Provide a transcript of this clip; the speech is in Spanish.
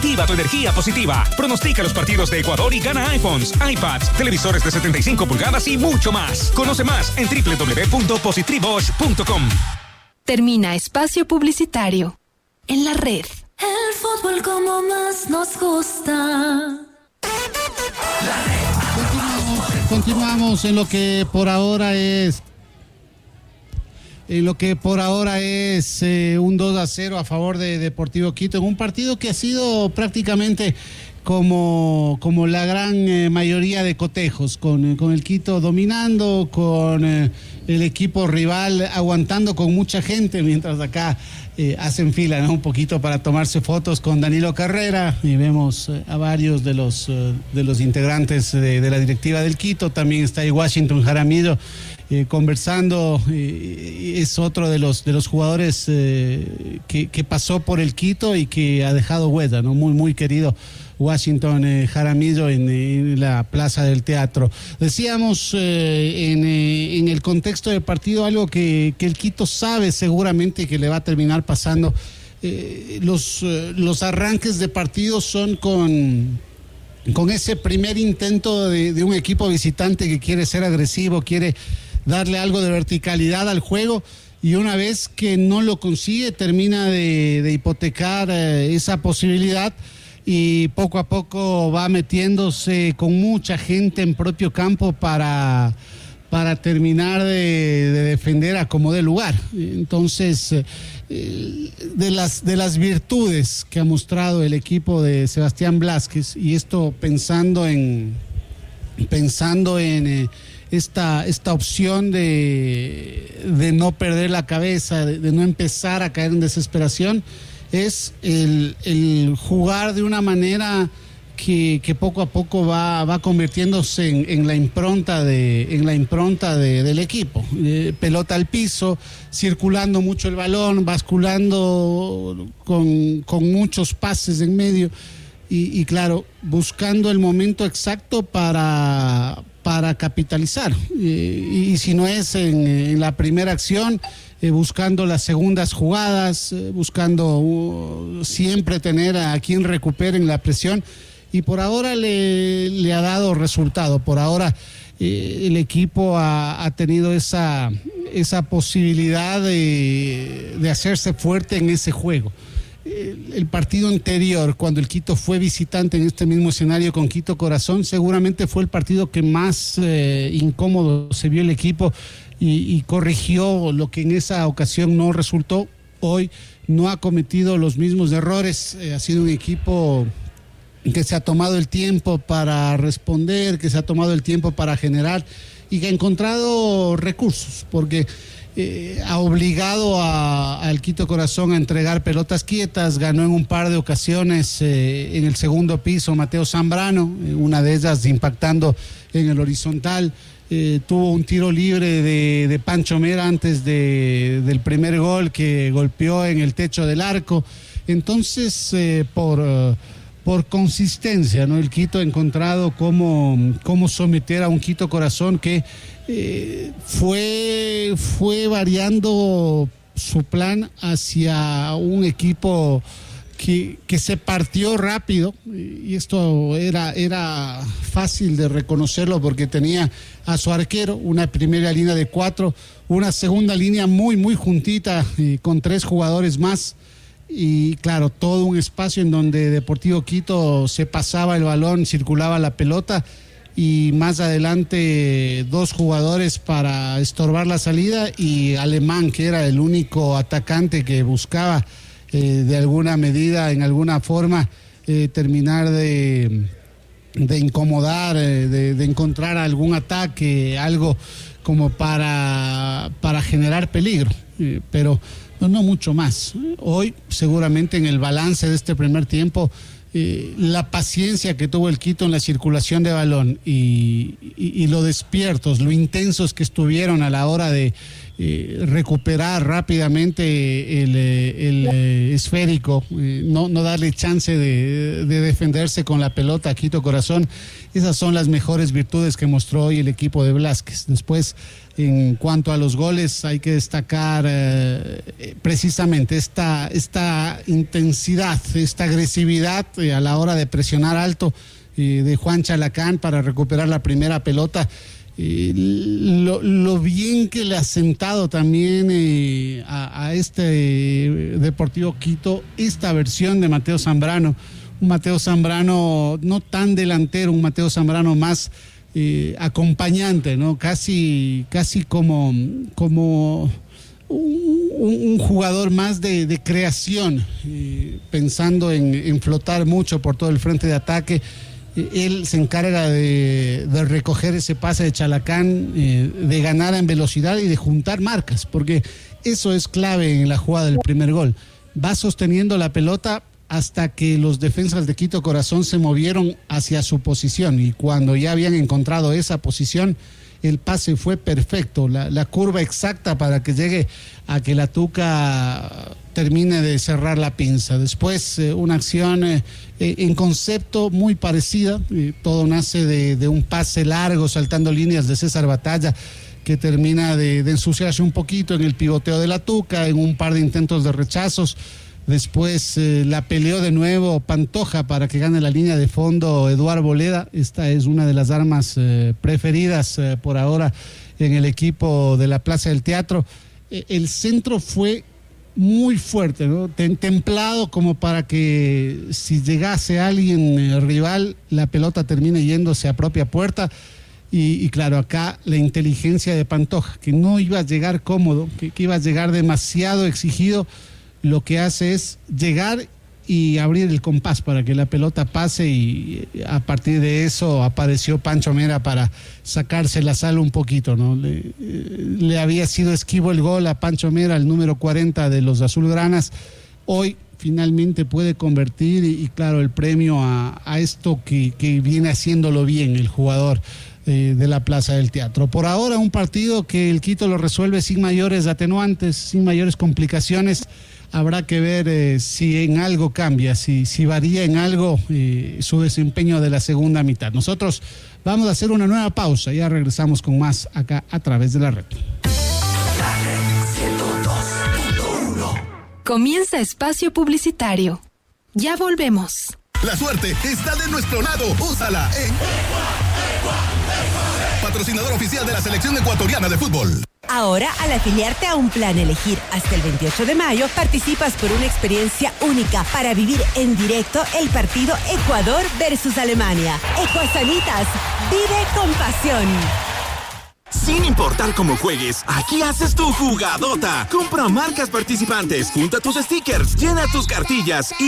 Activa tu energía positiva. Pronostica los partidos de Ecuador y gana iPhones, iPads, televisores de 75 pulgadas y mucho más. Conoce más en www.positribosch.com. Termina espacio publicitario en la red. El fútbol como más nos gusta. Continuamos en lo que por ahora es un 2-0 a favor de Deportivo Quito, en un partido que ha sido prácticamente como la gran mayoría de cotejos, con el Quito dominando, con el equipo rival aguantando con mucha gente, mientras acá hacen fila, ¿no? Un poquito para tomarse fotos con Danilo Carrera, y vemos a varios de los integrantes de la directiva del Quito. También está ahí Washington Jaramillo conversando, es otro de los jugadores que pasó por el Quito y que ha dejado huella, ¿no? Muy, muy querido Washington Jaramillo en la Plaza del Teatro. Decíamos en el contexto del partido algo que el Quito sabe seguramente que le va a terminar pasando. Los arranques de partido son con ese primer intento de un equipo visitante que quiere ser agresivo, quiere darle algo de verticalidad al juego, y una vez que no lo consigue termina de hipotecar esa posibilidad, y poco a poco va metiéndose con mucha gente en propio campo para terminar de defender a como dé lugar. Entonces, de las virtudes que ha mostrado el equipo de Sebastián Blázquez, y esto pensando en esta opción de no perder la cabeza, de no empezar a caer en desesperación, es el jugar de una manera que poco a poco va convirtiéndose en la impronta del equipo. Pelota al piso, circulando mucho el balón, basculando con muchos pases en medio, y claro, buscando el momento exacto para capitalizar, y si no es en la primera acción, buscando las segundas jugadas, buscando siempre tener a quien recupere en la presión, y por ahora le ha dado resultado. Por ahora el equipo ha tenido esa posibilidad de hacerse fuerte en ese juego. El partido anterior, cuando el Quito fue visitante en este mismo escenario con Quito Corazón, seguramente fue el partido que más incómodo se vio el equipo, y corrigió lo que en esa ocasión no resultó. Hoy no ha cometido los mismos errores. Ha sido un equipo que se ha tomado el tiempo para responder, que se ha tomado el tiempo para generar, y que ha encontrado recursos, porque ha obligado al Quito Corazón a entregar pelotas quietas. Ganó en un par de ocasiones en el segundo piso Mateo Zambrano, una de ellas impactando en el horizontal. Tuvo un tiro libre de Pancho Mera antes del primer gol, que golpeó en el techo del arco. Entonces, por consistencia, ¿no? El Quito ha encontrado cómo someter a un Quito Corazón que fue variando su plan hacia un equipo que se partió rápido, y esto era fácil de reconocerlo porque tenía a su arquero una primera línea de 4, una segunda línea muy muy juntita, con 3 jugadores más, y claro, todo un espacio en donde Deportivo Quito se pasaba el balón, circulaba la pelota, y más adelante 2 jugadores para estorbar la salida, y Alemán, que era el único atacante que buscaba de alguna medida, en alguna forma, terminar de incomodar, de encontrar algún ataque, algo como para generar peligro, pero no mucho más. Hoy, seguramente en el balance de este primer tiempo, la paciencia que tuvo el Quito en la circulación de balón y lo despiertos, lo intensos que estuvieron a la hora de recuperar rápidamente el esférico, no darle chance de defenderse con la pelota a Quito Corazón. Esas son las mejores virtudes que mostró hoy el equipo de Blázquez. Después En cuanto a los goles, hay que destacar precisamente esta intensidad, esta agresividad a la hora de presionar alto de Juan Chalacán para recuperar la primera pelota. Lo bien que le ha sentado también a este Deportivo Quito esta versión de Mateo Zambrano. Un Mateo Zambrano no tan delantero, un Mateo Zambrano más acompañante, ¿no? Casi como un jugador más de creación, pensando en flotar mucho por todo el frente de ataque. Él se encarga de recoger ese pase de Chalacán, de ganar en velocidad y de juntar marcas, porque eso es clave en la jugada del primer gol. Va sosteniendo la pelota hasta que los defensas de Quito Corazón se movieron hacia su posición, y cuando ya habían encontrado esa posición, el pase fue perfecto, la curva exacta para que llegue a que la Tuca termine de cerrar la pinza. Después una acción en concepto muy parecida, todo nace de un pase largo saltando líneas de César Batalla, que termina de ensuciarse un poquito en el pivoteo de la Tuca, en un par de intentos de rechazos. Después la peleó de nuevo Pantoja para que gane la línea de fondo Eduardo Boleda. Esta es una de las armas preferidas por ahora en el equipo de la Plaza del Teatro. El centro fue muy fuerte, ¿no? Templado, como para que si llegase alguien rival, la pelota termine yéndose a propia puerta. Y claro, acá la inteligencia de Pantoja, que no iba a llegar cómodo, que iba a llegar demasiado exigido, lo que hace es llegar y abrir el compás para que la pelota pase, y a partir de eso apareció Pancho Mera para sacarse la sal un poquito, ¿no? Le había sido esquivo el gol a Pancho Mera, el número 40 de los azulgranas. Hoy finalmente puede convertir y claro, el premio a esto que viene haciéndolo bien el jugador de la Plaza del Teatro. Por ahora un partido que el Quito lo resuelve sin mayores atenuantes, sin mayores complicaciones. Habrá que ver si en algo cambia, si varía en algo su desempeño de la segunda mitad. Nosotros vamos a hacer una nueva pausa, ya regresamos con más acá a través de la red. Comienza espacio publicitario. Ya volvemos. La suerte está de nuestro lado. Úsala en patrocinador oficial de la selección ecuatoriana de fútbol. Ahora, al afiliarte a un plan Elegir hasta el 28 de mayo, participas por una experiencia única para vivir en directo el partido Ecuador versus Alemania. Ecuasanitas, vive con pasión. Sin importar cómo juegues, aquí haces tu jugadota. Compra marcas participantes, junta tus stickers, llena tus cartillas y